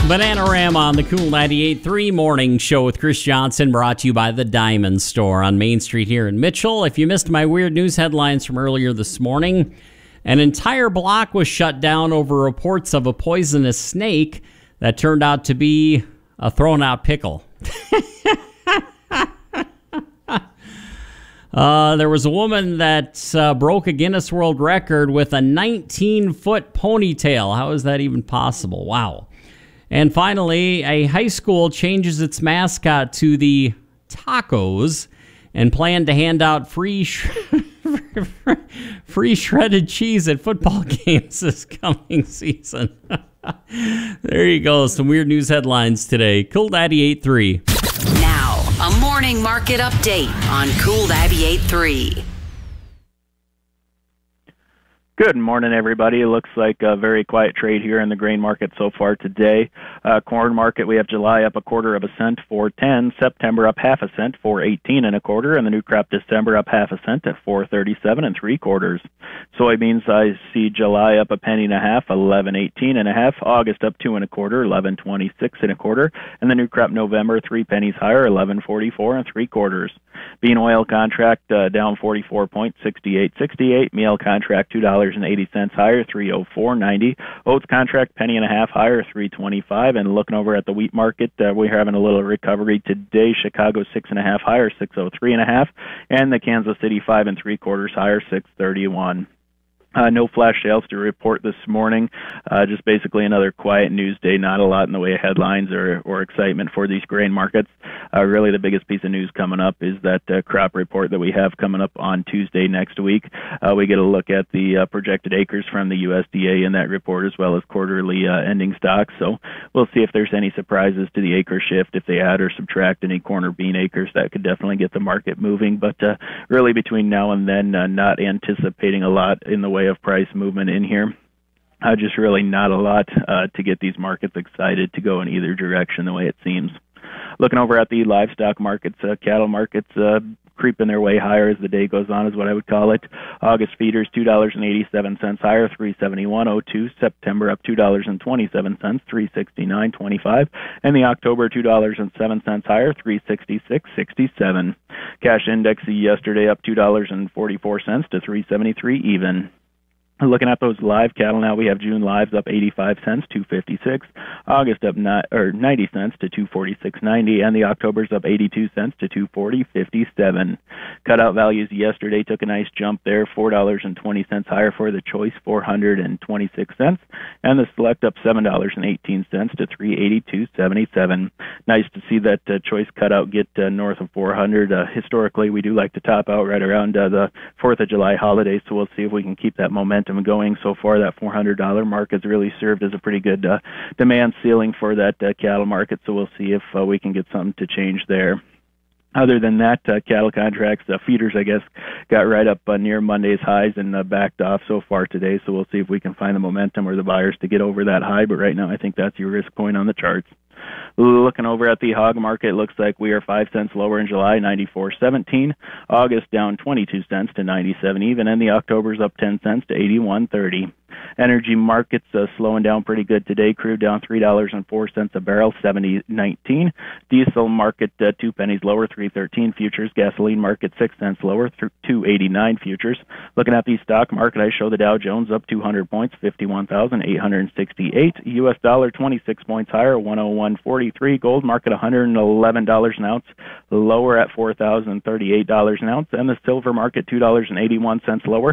Bananarama on the Cool 98.3 Morning Show with Chris Johnson, brought to you by the Diamond Store on Main Street here in Mitchell. If you missed my weird news headlines from earlier this morning, an entire block was shut down over reports of a poisonous snake that turned out to be a thrown-out pickle. There was a woman that broke a Guinness World Record with a 19-foot ponytail. How is that even possible? Wow. And finally, a high school changes its mascot to the Tacos and planned to hand out free shredded cheese at football games this coming season. There you go. Some weird news headlines today. Cool 98.3. Now, a morning market update on Cool 98.3. Good morning, everybody. It looks like a very quiet trade here in the grain market so far today. Corn market, we have July up 1/4 cent, 4.10. September up 1/2 cent, 4.18 1/4, and the new crop December up 1/2 cent at 4.37 3/4. Soybeans, I see July up 1.5 pennies, 11.18 1/2. August up 2 1/4, 11.26 1/4, and the new crop November 3 pennies higher, 11.44 3/4. Bean oil contract down 44 points, 68.68. Meal contract $2.80 higher, 304.90. Oats contract penny and a half higher, 325. And looking over at the wheat market, we're having a little recovery today. Chicago 6.5 higher, 603.5, and the Kansas City 5 3/4 higher, 631. No flash sales to report this morning. Just basically another quiet news day. Not a lot in the way of headlines or excitement for these grain markets. Really the biggest piece of news coming up is that crop report that we have coming up on Tuesday next week. We get a look at the projected acres from the USDA in that report, as well as quarterly ending stocks. So we'll see if there's any surprises to the acre shift, if they add or subtract any corn or bean acres. That could definitely get the market moving. But really between now and then, not anticipating a lot in the way of price movement in here. Just really not a lot to get these markets excited to go in either direction the way it seems. Looking over at the livestock markets, cattle markets creeping their way higher as the day goes on is what I would call it. August feeders $2.87 higher, 371.02. September up $2.27, 369.25, and the October $2.07 higher, 366.67. Cash index yesterday up $2.44 to 373 even. Looking at those live cattle now, we have June lives up 85 cents, 256. August up 90 cents to 246.90, and the October's up 82 cents to 240.57. Cutout values yesterday took a nice jump there, $4.20 higher for the choice, 426 cents, and the select up $7.18 to 382.77. Nice to see that choice cutout get north of 400. Historically, we do like to top out right around the 4th of July holiday, so we'll see if we can keep that momentum going. So far, that $400 mark has really served as a pretty good demand ceiling for that cattle market, so we'll see if we can get something to change there. Other than that, cattle contracts, feeders, I guess, got right up near Monday's highs and backed off so far today, so we'll see if we can find the momentum or the buyers to get over that high, but right now I think that's your risk point on the charts. Looking over at the hog market, looks like we are 5 cents lower in July, 94.17. August down 22 cents to 97 even, and the October's up 10 cents to 81.30. Energy markets slowing down pretty good today. Crude down $3.04 a barrel, 70.19. Diesel market 2 pennies lower, 3.13 futures. Gasoline market 6 cents lower, 2.89 futures. Looking at the stock market, I show the Dow Jones up 200 points, 51,868. U.S. dollar 26 points higher, 101.43. Gold market $111 an ounce, lower at $4,038 an ounce, and the silver market $2.81 lower,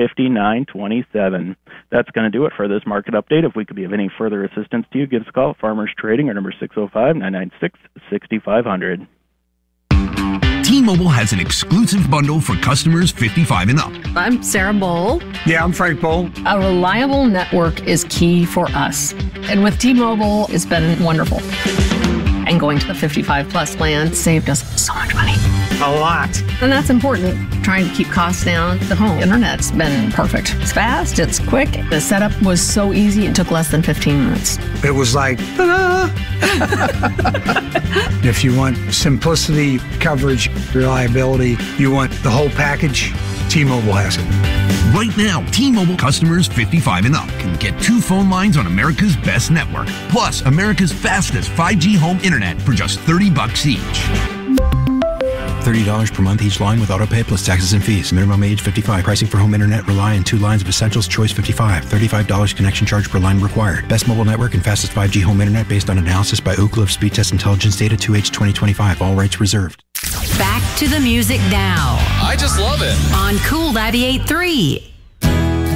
59.27. That's going to do it for this market update. If we could be of any further assistance to you, give us a call at Farmers Trading, our number 605-996-6500. T-Mobile has an exclusive bundle for customers 55 and up. I'm Sarah Bowl. Yeah, I'm Frank Bowl. A reliable network is key for us. And with T-Mobile, it's been wonderful. And going to the 55 plus plan saved us so much money. A lot. And that's important. Trying to keep costs down. The home internet's been perfect. It's fast, it's quick. The setup was so easy, it took less than 15 minutes. It was like, ta-da! If you want simplicity, coverage, reliability, you want the whole package, T-Mobile has it. Right now, T-Mobile customers 55 and up can get 2 phone lines on America's best network, plus America's fastest 5G home internet for just $30 each. $30 per month each line with autopay plus taxes and fees. Minimum age 55. Pricing for home internet rely on 2 lines of Essentials. Choice 55. $35 connection charge per line required. Best mobile network and fastest 5G home internet based on analysis by Ookla of Speed Test Intelligence data 2H 2025. All rights reserved. Back to the music now I just love it. on Cool 98.3.